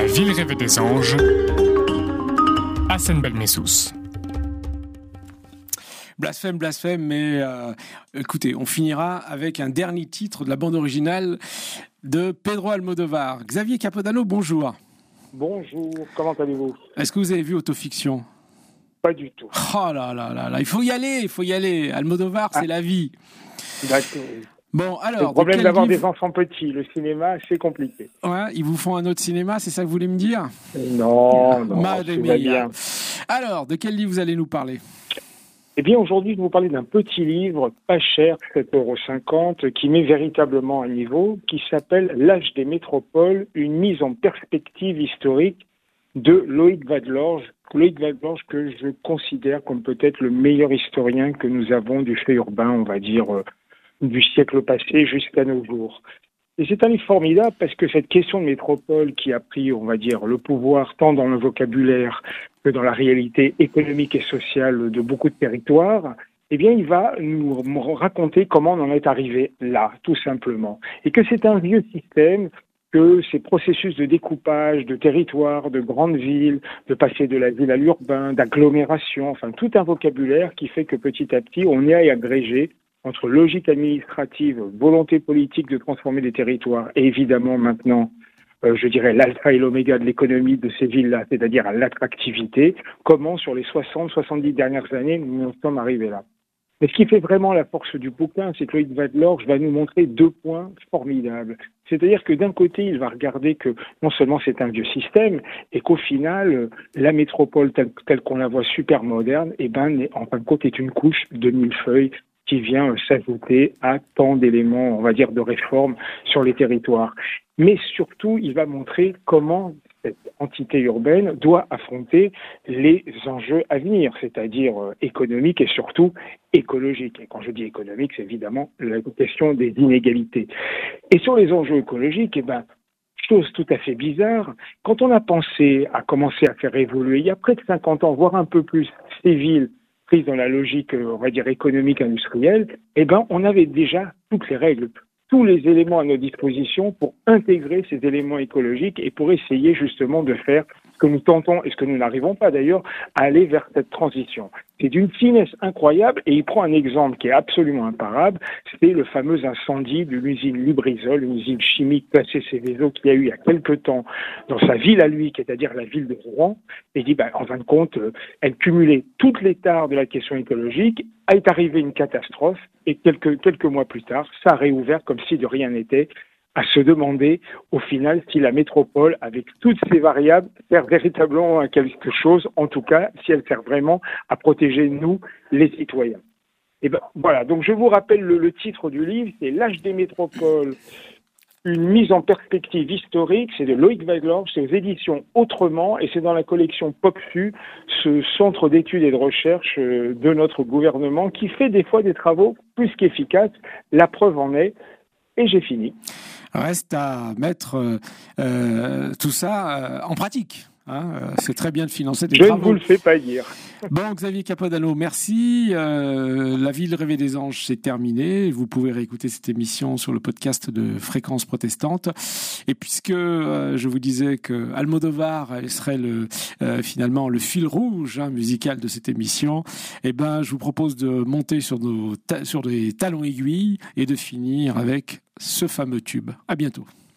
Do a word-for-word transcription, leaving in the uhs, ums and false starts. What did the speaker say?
La ville rêvée des anges, Hassan Belmessous. Blasphème, blasphème, mais euh, écoutez, on finira avec un dernier titre de la bande originale de Pedro Almodovar. Xavier Capodano, bonjour. Bonjour, comment allez-vous ? Est-ce que vous avez vu Autofiction ? Pas du tout. Oh là là là là, il faut y aller, il faut y aller. Almodovar, ah. c'est la vie. D'accord. Bon, alors, le problème de d'avoir livre... des enfants petits, le cinéma, c'est compliqué. Ouais, ils vous font un autre cinéma, c'est ça que vous voulez me dire ? Non, non, Madre tout va mia. bien. Alors, de quel livre vous allez nous parler ? Eh bien, aujourd'hui, je vais vous parler d'un petit livre, pas cher, sept euros cinquante, qui met véritablement à niveau, qui s'appelle « L'âge des métropoles, une mise en perspective historique » de Loïc Vadlorge. Loïc Vadlorge que je considère comme peut-être le meilleur historien que nous avons du fait urbain, on va dire, euh, du siècle passé jusqu'à nos jours. Et c'est un livre formidable parce que cette question de métropole qui a pris, on va dire, le pouvoir tant dans le vocabulaire que dans la réalité économique et sociale de beaucoup de territoires, eh bien, il va nous raconter comment on en est arrivé là, tout simplement. Et que c'est un vieux système, que ces processus de découpage de territoires, de grandes villes, de passer de la ville à l'urbain, d'agglomération, enfin tout un vocabulaire qui fait que petit à petit, on est à y agréger entre logique administrative, volonté politique de transformer des territoires et évidemment maintenant, euh, je dirais, l'alpha et l'oméga de l'économie de ces villes-là, c'est-à-dire à l'attractivité, comment sur les soixante soixante-dix dernières années nous en sommes arrivés là. Mais ce qui fait vraiment la force du bouquin, c'est que Loïc Vadlorge va nous montrer deux points formidables. C'est-à-dire que d'un côté, il va regarder que non seulement c'est un vieux système, et qu'au final, la métropole telle, telle qu'on la voit super moderne, eh ben, en fin de compte, est une couche de millefeuille qui vient s'ajouter à tant d'éléments, on va dire, de réforme sur les territoires. Mais surtout, il va montrer comment cette entité urbaine doit affronter les enjeux à venir, c'est-à-dire euh, économiques et surtout écologiques. Et quand je dis économique, c'est évidemment la question des inégalités. Et sur les enjeux écologiques, eh ben, chose tout à fait bizarre, quand on a pensé à commencer à faire évoluer, il y a près de cinquante ans, voire un peu plus, ces villes prises dans la logique, on va dire, économique industrielle, eh ben, on avait déjà toutes les règles, tous les éléments à nos dispositions pour intégrer ces éléments écologiques et pour essayer justement de faire ce que nous tentons et ce que nous n'arrivons pas d'ailleurs à aller vers cette transition. C'est d'une finesse incroyable et il prend un exemple qui est absolument imparable, c'est le fameux incendie de l'usine Lubrizol, une usine chimique classée Céveso qu'il y a eu il y a quelque temps dans sa ville à lui, c'est-à-dire la ville de Rouen, et il dit, ben, en fin de compte, elle cumulait toutes les tares de la question écologique, est arrivée une catastrophe et quelques, quelques mois plus tard, ça a réouvert comme si de rien n'était, à se demander au final si la métropole, avec toutes ces variables, sert véritablement à quelque chose, en tout cas si elle sert vraiment à protéger nous, les citoyens. Et ben voilà, donc je vous rappelle le, le titre du livre, c'est L'âge des métropoles, une mise en perspective historique, c'est de Loïc Vadlorge, c'est aux éditions Autrement et c'est dans la collection PopSu, ce centre d'études et de recherche de notre gouvernement qui fait des fois des travaux plus qu'efficaces, la preuve en est, et j'ai fini. Reste à mettre euh, euh, tout ça euh, en pratique. Hein, euh, c'est très bien de financer des Je travaux. Je ne vous le fais pas dire. Bon, Xavier Capodano, merci. Euh, la ville rêvée des anges, c'est terminé. Vous pouvez réécouter cette émission sur le podcast de Fréquence Protestante. Et puisque euh, je vous disais que Almodovar serait le, euh, finalement le fil rouge hein, musical de cette émission, eh ben, je vous propose de monter sur, nos ta- sur des talons aiguilles et de finir avec ce fameux tube. À bientôt.